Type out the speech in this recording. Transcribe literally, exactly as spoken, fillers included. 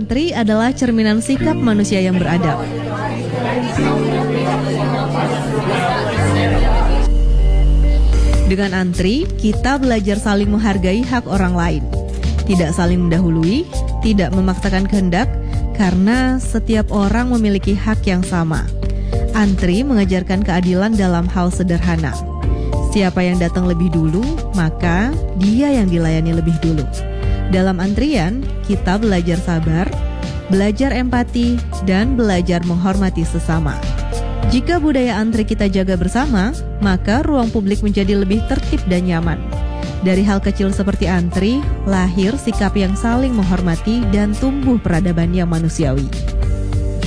Antri adalah cerminan sikap manusia yang beradab. Dengan antri, kita belajar saling menghargai hak orang lain, tidak saling mendahului, tidak memaksakan kehendak, karena setiap orang memiliki hak yang sama. Antri mengajarkan keadilan dalam hal sederhana. Siapa yang datang lebih dulu, maka dia yang dilayani lebih dulu. Dalam antrian, kita belajar sabar, belajar empati, dan belajar menghormati sesama. Jika budaya antri kita jaga bersama, maka ruang publik menjadi lebih tertib dan nyaman. Dari hal kecil seperti antri, lahir sikap yang saling menghormati dan tumbuh peradaban yang manusiawi.